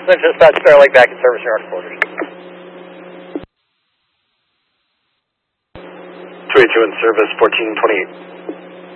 Smith Dispatch, Bear Lake back in service, yard quarters. 282 in service, 1428.